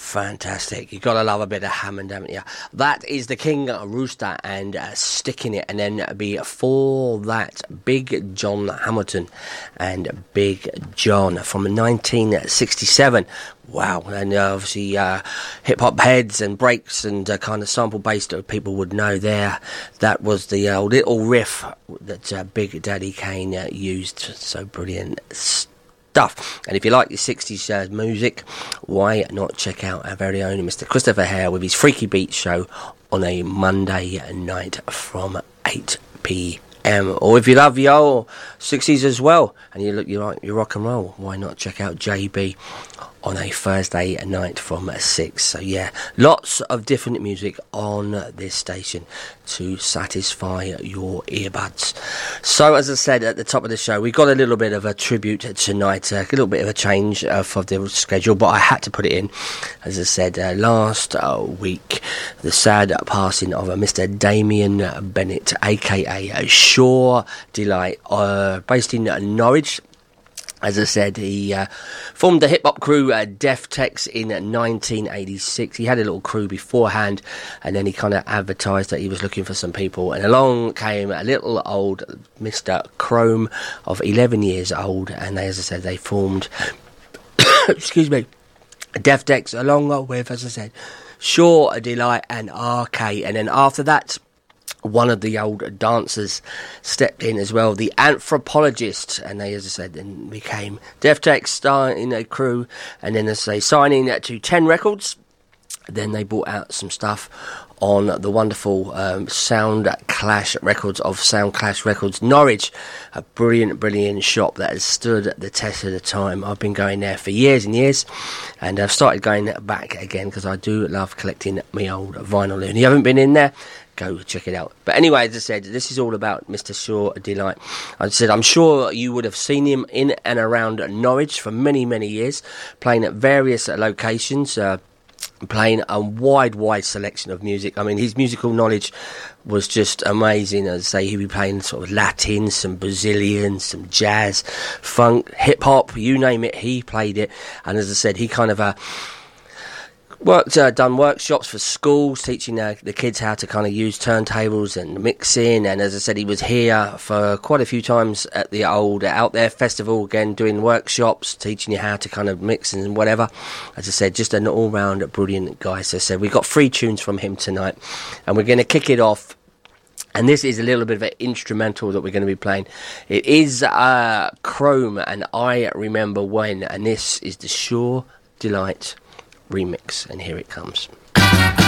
Fantastic. You've got to love a bit of Hammond, haven't you? That is the King Rooster and Sticking It. And then before that, Big John Hamilton and Big John from 1967. Wow. And obviously hip-hop heads and breaks and kind of sample-based that people would know there. That was the little riff that Big Daddy Kane used. So brilliant stuff. And if you like your 60s music, why not check out our very own Mr. Christopher Hare with his Freaky Beat show on a Monday night from 8 p.m. Or if you love your 60s as well and you like your rock and roll, why not check out JB on a Thursday night from 6. So yeah, lots of different music on this station to satisfy your earbuds. So as I said at the top of the show, we got a little bit of a tribute tonight, a little bit of a change of the schedule, but I had to put it in. As I said last week, the sad passing of Mr. Damien Bennett, aka Sure Delight, based in Norwich. As I said, he formed the hip-hop crew Deftex in 1986. He had a little crew beforehand, and then he kind of advertised that he was looking for some people. And along came a little old Mr. Chrome of 11 years old, and as I said, they formed, excuse me, Deftex along with, as I said, Sure Delight and RK. And then after that, one of the old dancers stepped in as well, the Anthropologist, and they, as I said, then became Deftex, starting a crew, and then as they signing to 10 records, then they brought out some stuff on the wonderful Sound Clash Records of Sound Clash Records Norwich, a brilliant shop that has stood the test of the time. I've been going there for years and years, and I've started going back again because I do love collecting my old vinyl. And if you haven't been in there, go check it out. But anyway, as I said, this is all about Mr. Sure Delight. I said, I'm sure you would have seen him in and around Norwich for many years, playing at various locations, playing a wide selection of music. I mean, his musical knowledge was just amazing. As I say, he'd be playing sort of Latin, some Brazilian, some jazz, funk, hip-hop, you name it, he played it. And as I said, he kind of done workshops for schools, teaching the kids how to kind of use turntables and mixing. And as I said, he was here for quite a few times at the old Out There Festival, again doing workshops, teaching you how to kind of mix and whatever. As I said, just an all-round brilliant guy. So I said, we've got 3 tunes from him tonight, and we're going to kick it off. And this is a little bit of an instrumental that we're going to be playing. It is Chrome and I Remember When, and this is the Sure Delight remix, and here it comes.